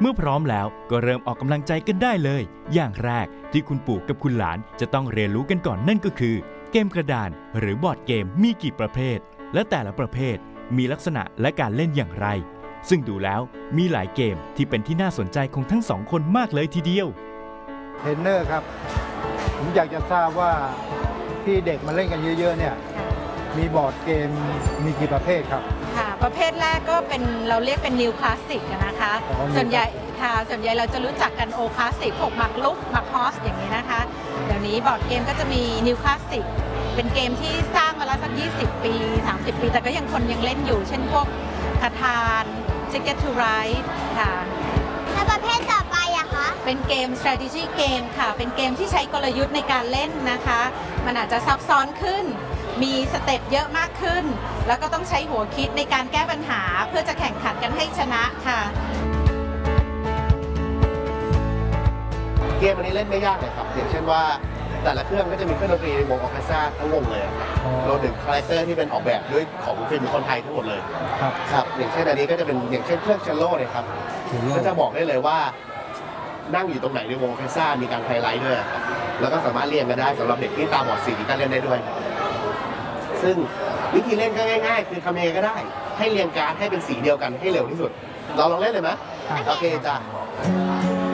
เมื่อพร้อมแล้วก็เริ่มออกกำลังใจกันได้เลยอย่างแรกที่คุณปู่กับคุณหลานจะต้องเรียนรู้กันก่อนนั่นก็คือเกมกระดานหรือบอร์ดเกมมีกี่ประเภทและแต่ละประเภทมีลักษณะและการเล่นอย่างไรซึ่งดูแล้วมีหลายเกมที่เป็นที่น่าสนใจของทั้งสองคนมากเลยทีเดียวเทรนเนอร์ครับผมอยากจะทราบว่าที่เด็กมาเล่นกันเยอะๆเนี่ยมีบอร์ดเกมมีกี่ประเภทครับค่ะประเภทแรกก็เป็นเราเรียกเป็น New Classic นะคะส่วนใหญ่เราจะรู้จักกัน Old Classic พวกหมากรุกหมากฮอสอย่างนี้นะคะเดี๋ยวนี้บอร์ดเกมก็จะมี New Classic เป็นเกมที่สร้างมาแล้วสัก20 ปี 30 ปีแต่ก็ยังคนยังเล่นอยู่เช่นพวกคาทาน Ticket to Ride ค่ะแล้วประเภทต่อไปอะคะเป็นเกม strategy game ค่ะเป็นเกมที่ใช้กลยุทธ์ในการเล่นนะคะมันอาจจะซับซ้อนขึ้นมีสเต็ปเยอะมากขึ้นแล้วก็ต้องใช้หัวคิดในการแก้ปัญหาเพื่อจะแข่งขันกันให้ชนะค่ะเกมอันนี้เล่นไม่ยากเลยครับอย่างเช่นว่าแต่ละเครื่องก็จะมีเครื่องดนตรีในวงออร์เคสตราทั้งวงเลยรวมถึงคาแรคเตอร์ที่เป็นออกแบบด้วยของฟิล์มคนไทยทั้งหมดเลยครับอย่างเช่นอันนี้ก็จะเป็นอย่างเช่นเครื่องเชลโล่เนี่ยครับก็จะบอกได้เลยว่านั่งอยู่ตรงไหนในวงออร์เคสตรามีการไฮไลท์ด้วยครับแล้วก็สามารถเรียนกันได้สำหรับเด็กที่ตาบอดสีก็เล่นได้ด้วยซึ่งวิธีเล่นก็ง่ายๆคือทำยังไงก็ได้ให้เรียงการ์ดให้เป็นสีเดียวกันให้เร็วที่สุดเราลองเล่นเลยไหมโอเคจ้ะ